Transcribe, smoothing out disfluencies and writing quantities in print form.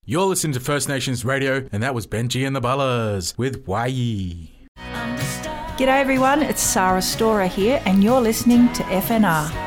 You're listening to First Nations Radio, and that was Benji and the Bullers with Wai. G'day everyone, it's Sarah Storer here, and you're listening to FNR.